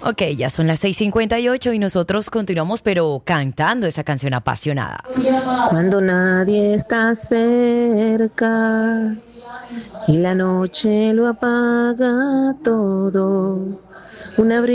Ok, ya son las 6:58 y nosotros continuamos, pero cantando esa canción apasionada. Cuando nadie está cerca y la noche lo apaga todo, una